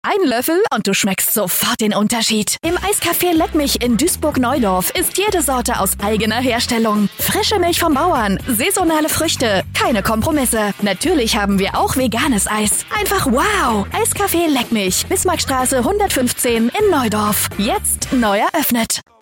Ein Löffel und du schmeckst sofort den Unterschied. Im Eiscafé Leckmich in Duisburg-Neudorf ist jede Sorte aus eigener Herstellung. Frische Milch vom Bauern, saisonale Früchte, keine Kompromisse. Natürlich haben wir auch veganes Eis. Einfach wow! Eiscafé Leckmich, Bismarckstraße 115 in Neudorf. Jetzt neu eröffnet.